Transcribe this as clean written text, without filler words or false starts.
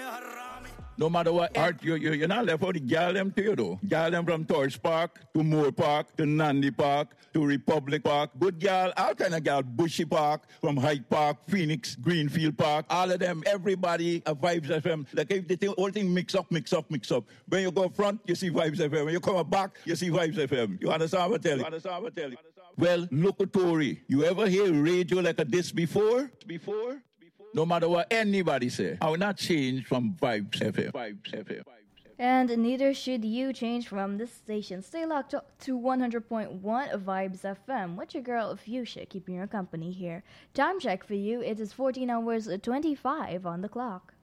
No matter what art, you're not left out the gal them to you though. Gal them from Torch Park to Moore Park to Nandi Park to Republic Park. Good gal, all kind of gal. Bushy Park, from Hyde Park, Phoenix, Greenfield Park. All of them, everybody, Vibes FM. Like if the whole thing mix up. When you go front, you see Vibes FM. When you come back, you see Vibes FM. You understand what I tell you? Well, locutory. You ever hear radio like this before? No matter what anybody say, I will not change from Vibes FM. And neither should you change from this station. Stay locked to 100.1 Vibes FM with your girl Fuchsia keeping your company here. Time check for you, it is 14 hours 25 on the clock.